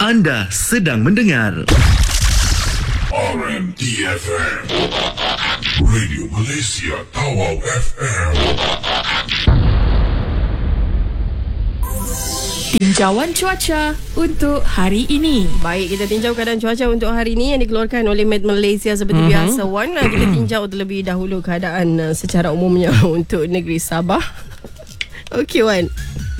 Anda sedang mendengar RMDFM Radio Malaysia Tawau FM. Tinjauan cuaca untuk hari ini. Baik, kita tinjau keadaan cuaca untuk hari ini yang dikeluarkan oleh Met Malaysia seperti biasa. Wan, kita tinjau terlebih dahulu keadaan secara umumnya untuk negeri Sabah. Okey, Wan.